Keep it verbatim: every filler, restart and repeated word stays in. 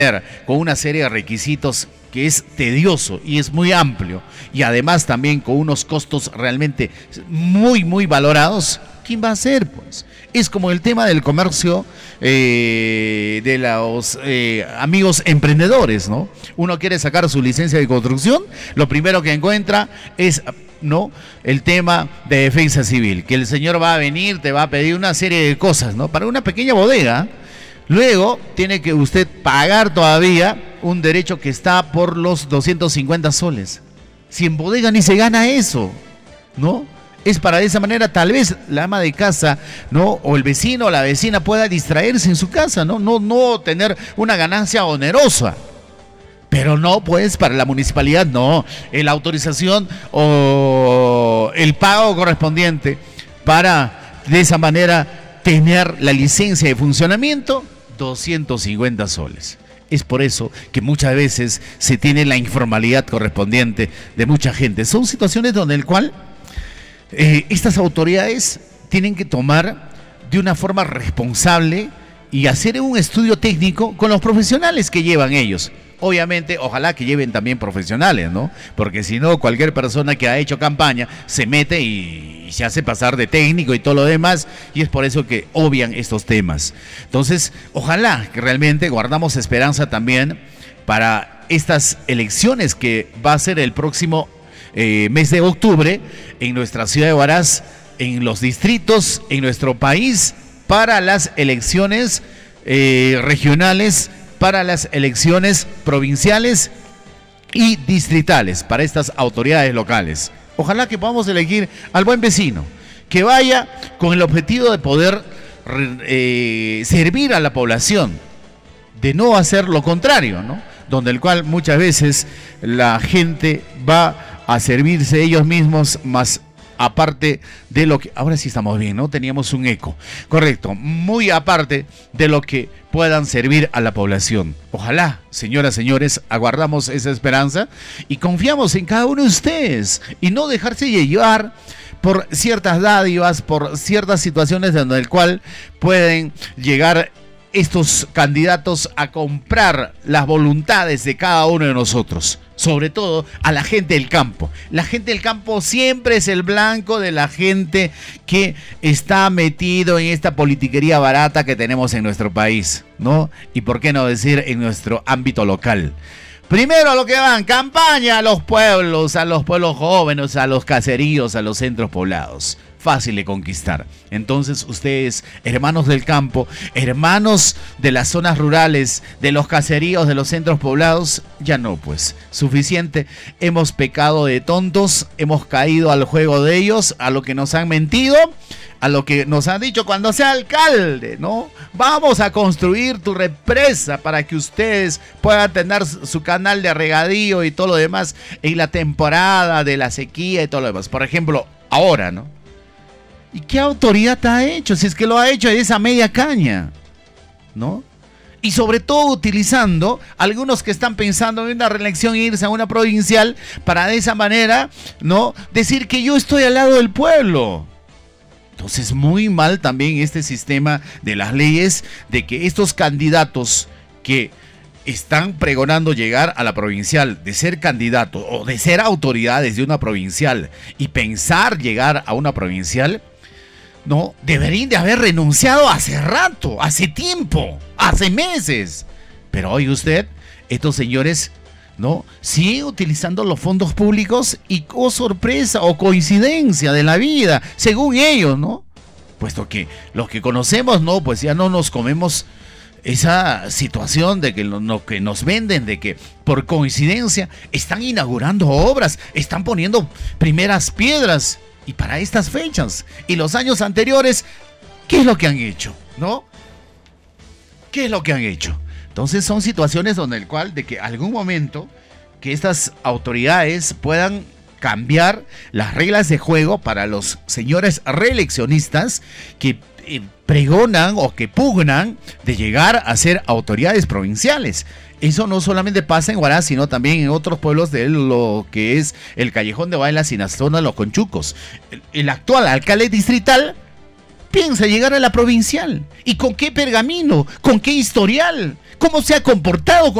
con una serie de requisitos que es tedioso y es muy amplio, y además también con unos costos realmente muy, muy valorados, ¿quién va a hacer, pues? Es como el tema del comercio eh, de los eh, amigos emprendedores, ¿no? Uno quiere sacar su licencia de construcción, lo primero que encuentra es, ¿no?, el tema de defensa civil, que el señor va a venir, te va a pedir una serie de cosas, ¿no?, para una pequeña bodega. Luego tiene que usted pagar todavía un derecho que está por los doscientos cincuenta soles. Si en bodega ni se gana eso, ¿no? Es para de esa manera tal vez la ama de casa, ¿no?, o el vecino o la vecina pueda distraerse en su casa, ¿no? No, no tener una ganancia onerosa. Pero no, pues, para la municipalidad no. La autorización o el pago correspondiente para de esa manera tener la licencia de funcionamiento, doscientos cincuenta soles. Es por eso que muchas veces se tiene la informalidad correspondiente de mucha gente. Son situaciones donde el cual eh, estas autoridades tienen que tomar de una forma responsable y hacer un estudio técnico con los profesionales que llevan ellos. Obviamente, ojalá que lleven también profesionales, ¿no? Porque si no, cualquier persona que ha hecho campaña se mete y, y se hace pasar de técnico y todo lo demás, y es por eso que obvian estos temas. Entonces, ojalá que realmente guardamos esperanza también para estas elecciones que va a ser el próximo eh, mes de octubre en nuestra ciudad de Huaraz, en los distritos, en nuestro país, para las elecciones eh, regionales, para las elecciones provinciales y distritales, para estas autoridades locales. Ojalá que podamos elegir al buen vecino, que vaya con el objetivo de poder eh, servir a la población, de no hacer lo contrario, ¿no? Donde el cual muchas veces la gente va a servirse ellos mismos, más aparte de lo que... Ahora sí estamos bien, ¿no? Teníamos un eco. Correcto. Muy aparte de lo que puedan servir a la población. Ojalá, señoras, señores, aguardamos esa esperanza y confiamos en cada uno de ustedes. Y no dejarse llevar por ciertas dádivas, por ciertas situaciones donde el cual pueden llegar estos candidatos a comprar las voluntades de cada uno de nosotros, sobre todo a la gente del campo. La gente del campo siempre es el blanco de la gente que está metido en esta politiquería barata que tenemos en nuestro país, ¿no? Y por qué no decir en nuestro ámbito local. Primero a lo que van, campaña a los pueblos, a los pueblos jóvenes, a los caseríos, a los centros poblados. Fácil de conquistar. Entonces ustedes, hermanos del campo, hermanos de las zonas rurales, de los caseríos, de los centros poblados, ya no, pues, suficiente. Hemos pecado de tontos, hemos caído al juego de ellos, a lo que nos han mentido, a lo que nos han dicho cuando sea alcalde, ¿no? Vamos a construir tu represa para que ustedes puedan tener su canal de regadío y todo lo demás en la temporada de la sequía y todo lo demás. Por ejemplo, ahora, ¿no? ¿Y qué autoridad ha hecho? Si es que lo ha hecho de esa media caña, ¿no? Y sobre todo utilizando algunos que están pensando en una reelección e irse a una provincial para de esa manera, ¿no?, decir que yo estoy al lado del pueblo. Entonces, muy mal también este sistema de las leyes, de que estos candidatos que están pregonando llegar a la provincial, de ser candidatos o de ser autoridades de una provincial y pensar llegar a una provincial, no, deberían de haber renunciado hace rato, hace tiempo, hace meses. Pero hoy usted, estos señores, ¿no?, siguen utilizando los fondos públicos y, oh sorpresa o coincidencia de la vida, según ellos, ¿no? Puesto que los que conocemos, no, pues ya no nos comemos esa situación de que lo, lo que nos venden, de que por coincidencia están inaugurando obras, están poniendo primeras piedras. Y para estas fechas y los años anteriores, ¿qué es lo que han hecho? ¿No? ¿Qué es lo que han hecho? Entonces son situaciones donde el cual de que algún momento que estas autoridades puedan cambiar las reglas de juego para los señores reeleccionistas que eh, pregonan o que pugnan de llegar a ser autoridades provinciales. Eso no solamente pasa en Huaraz, sino también en otros pueblos de lo que es el Callejón de Bailas y la zona de los Conchucos. El, el actual alcalde distrital piensa llegar a la provincial. ¿Y con qué pergamino? ¿Con qué historial? cómo se ha comportado